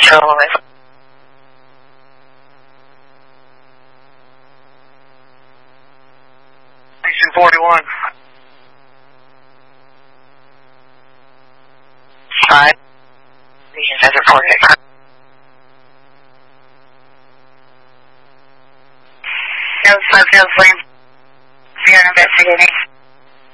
Charlie. DC-41. 5. Region has reported. No, 5 Hills Lane. We are investigating.